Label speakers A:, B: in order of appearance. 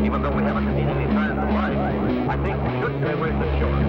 A: even though we haven't seen any signs of life, I think we should stay away from the shore.